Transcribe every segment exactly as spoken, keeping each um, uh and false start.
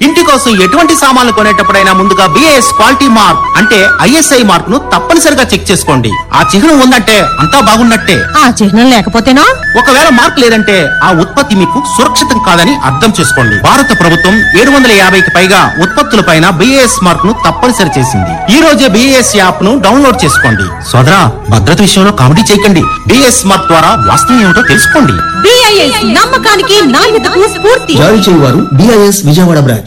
ఇంటి కోసం ఎటువంటి సామాన్లు కొనేటప్పుడైనా ముందుగా బిఐఎస్ క్వాలిటీ మార్క్ అంటే ఐఎస్ఐ మార్క్ ను తప్పనిసరిగా చెక్ చేసుకోండి. ఆ చిహ్నం ఉందంటే అంతా బాగున్నట్టే. ఆ చిహ్నం లేకపోతేనా? ఒకవేళ మార్క్ లేదంటే ఆ ఉత్పత్తి మీకు సురక్షితం కాదని అర్థం చేసుకోండి. భారత ప్రభుత్వం ఏడు వందల యాభైకి పైగా ఉత్పత్తులపైన బిఐఎస్ మార్క్ ను తప్పనిసరి చేసింది. ఈ రోజే బిఐఎస్ యాప్ ను డౌన్లోడ్ చేసుకోండి. సోదరా, భద్రత విషయంలో కామెడీ చేయకండి. బిఐఎస్ మార్క్ ద్వారా వాస్తవం ఏమిటో తెలుసుకోండి. బిఐఎస్ నమ్మకానికి నాణ్యతకు స్ఫూర్తి. జారీ చేయువారు బిఐఎస్ విజయవాడ బ్రాంచ్.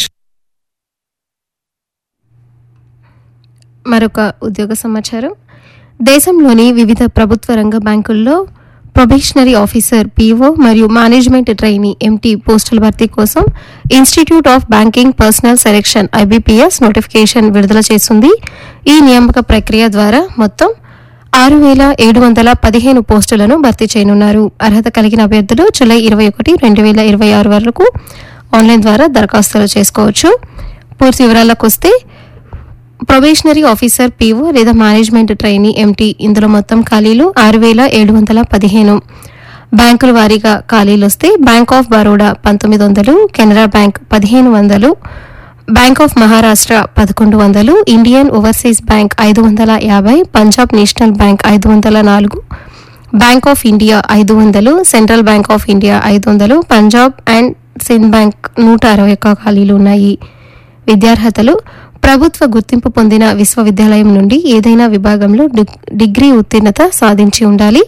మరొక ఉద్యోగ సమాచారం. దేశంలోని వివిధ ప్రభుత్వ రంగ బ్యాంకుల్లో ప్రొబేషనరీ ఆఫీసర్ పీఓ మరియు మేనేజ్మెంట్ ట్రైనీ ఎంటీ పోస్టుల భర్తీ కోసం institute of banking personal selection IBPS notification విడుదల చేసింది. ఈ నియామక ప్రక్రియ ద్వారా మొత్తం ఆరు వేల ఏడు వందల పదిహేను పోస్టులను భర్తీ చేయనున్నారు. అర్హత కలిగిన అభ్యర్థులు జూలై ఇరవై ఒకటి రెండు వేల ఇరవై ఆరు వరకు ఆన్లైన్ ద్వారా దరఖాస్తులు చేసుకోవచ్చు. పూర్తి వివరాలకు వస్తే ప్రొబేషనరీ ఆఫీసర్ పీఓ లేదా మేనేజ్మెంట్ ట్రైనీ ఎంటీ ఇందులో మొత్తం ఖాళీలు ఆరు వేల ఏడు వందల పదిహేను. బ్యాంకుల వారీగా ఖాళీలు వస్తే బ్యాంక్ ఆఫ్ బరోడా పంతొమ్మిది వందలు, కెనరా బ్యాంక్ పదిహేను వందలు, బ్యాంక్ ఆఫ్ మహారాష్ట్ర పదకొండు వందలు, ఇండియన్ ఓవర్సీస్ బ్యాంక్ ఐదు వందల యాభై, పంజాబ్ నేషనల్ బ్యాంక్ ఐదు వందల నాలుగు, బ్యాంక్ ఆఫ్ ఇండియా ఐదు వందలు, సెంట్రల్ బ్యాంక్ ఆఫ్ ఇండియా ఐదు వందలు, పంజాబ్ అండ్ సింధ్ బ్యాంక్ నూట అరవై ఒక్క ఖాళీలు ఉన్నాయి. విద్యార్హతలు ప్రభుత్వ గుర్తింపు పొందిన విశ్వవిద్యాలయం నుండి ఏదైనా విభాగంలో డిగ్రీ ఉత్తీర్ణత సాధించి ఉండాలి.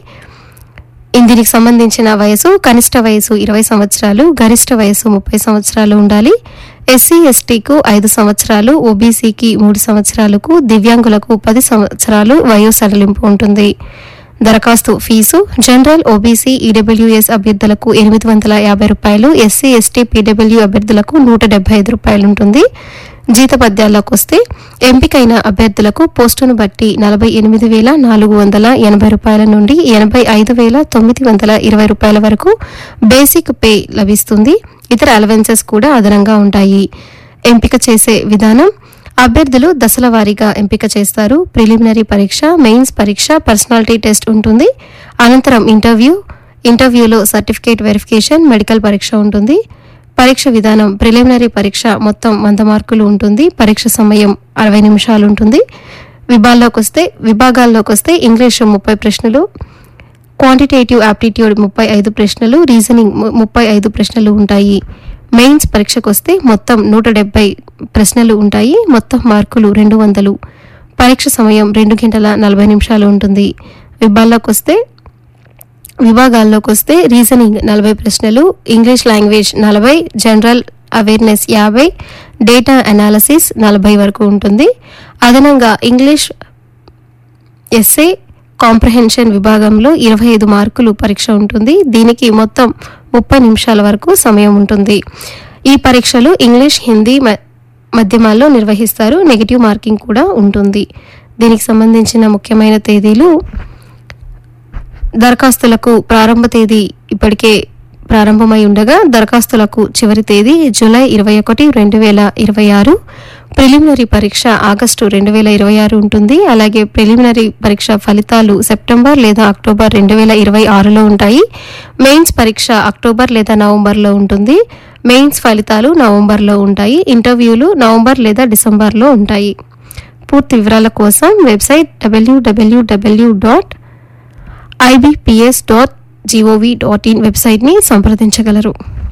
దీనికి సంబంధించిన వయసు కనిష్ట వయసు ఇరవై సంవత్సరాలు, గరిష్ట వయసు ముప్పై సంవత్సరాలు ఉండాలి. ఎస్సీ ఎస్టీకు ఐదు సంవత్సరాలు, ఓబీసీకి మూడు సంవత్సరాలకు, దివ్యాంగులకు పది సంవత్సరాలు వయో సడలింపు ఉంటుంది. దరఖాస్తు ఫీజు జనరల్, ఓబీసీ, ఈడబ్ల్యూఎస్ అభ్యర్థులకు ఎనిమిది వందల యాభై రూపాయలు, ఎస్సీ ఎస్టీ పీడబ్ల్యూ అభ్యర్థులకు నూట డెబ్బై ఐదు రూపాయలు ఉంటుంది. జీతపద్యాల్లోకి వస్తే ఎంపికైన అభ్యర్థులకు పోస్టును బట్టి నలభై ఎనిమిది వేల నాలుగు వందల ఎనభై రూపాయల నుండి ఎనభై ఐదు వేల తొమ్మిది వందల ఇరవై రూపాయల వరకు బేసిక్ పే లభిస్తుంది. ఇతర అలవెన్సెస్ కూడా అదనంగా ఉంటాయి. ఎంపిక చేసే విధానం అభ్యర్థులు దశల వారీగా ఎంపిక చేస్తారు. ప్రిలిమినరీ పరీక్ష, మెయిన్స్ పరీక్ష, పర్సనాలిటీ టెస్ట్ ఉంటుంది. అనంతరం ఇంటర్వ్యూ ఇంటర్వ్యూలో సర్టిఫికేట్ వెరిఫికేషన్, మెడికల్ పరీక్ష ఉంటుంది. పరీక్ష విధానం ప్రిలిమినరీ పరీక్ష మొత్తం వంద మార్కులు ఉంటుంది. పరీక్ష సమయం అరవై నిమిషాలు ఉంటుంది. విభాగాల్లోకి వస్తే విభాగాల్లోకి వస్తే ఇంగ్లీషు ముప్పై ప్రశ్నలు, క్వాంటిటేటివ్ యాప్టిట్యూడ్ ముప్పై ఐదు ప్రశ్నలు, రీజనింగ్ ముప్పై ఐదు ప్రశ్నలు ఉంటాయి. మెయిన్స్ పరీక్షకు వస్తే మొత్తం నూట డెబ్బై ప్రశ్నలు ఉంటాయి. మొత్తం మార్కులు రెండు వందలు. పరీక్ష సమయం రెండు గంటల నలభై నిమిషాలు ఉంటుంది. విభాగాల్లోకి వస్తే విభాగాల్లోకి వస్తే రీజనింగ్ నలభై ప్రశ్నలు, ఇంగ్లీష్ లాంగ్వేజ్ నలభై, జనరల్ అవేర్నెస్ యాభై, డేటా అనాలసిస్ నలభై వరకు ఉంటుంది. అదనంగా ఇంగ్లీష్ ఎస్సే కాంప్రహెన్షన్ విభాగంలో ఇరవై ఐదు మార్కులు పరీక్ష ఉంటుంది. దీనికి మొత్తం ముప్పై నిమిషాల వరకు సమయం ఉంటుంది. ఈ పరీక్షలు ఇంగ్లీష్, హిందీ మాధ్యమాల్లో నిర్వహిస్తారు. నెగిటివ్ మార్కింగ్ కూడా ఉంటుంది. దీనికి సంబంధించిన ముఖ్యమైన తేదీలు దరఖాస్తులకు ప్రారంభ తేదీ ఇప్పటికే ప్రారంభమై ఉండగా దరఖాస్తులకు చివరి తేదీ జూలై ఇరవై ఒకటి రెండు వేల ఇరవై ఆరు. ప్రిలిమినరీ పరీక్ష ఆగస్టు రెండు వేల ఇరవై ఆరు ఉంటుంది. అలాగే ప్రిలిమినరీ పరీక్ష ఫలితాలు సెప్టెంబర్ లేదా అక్టోబర్ రెండు వేల ఇరవై ఆరులో ఉంటాయి. మెయిన్స్ పరీక్ష అక్టోబర్ లేదా నవంబర్లో ఉంటుంది. మెయిన్స్ ఫలితాలు నవంబర్లో ఉంటాయి. ఇంటర్వ్యూలు నవంబర్ లేదా డిసెంబర్లో ఉంటాయి. పూర్తి వివరాల కోసం website WWW dot IBPS dot GOV dot in వెబ్సైట్ని సంప్రదించగలరు.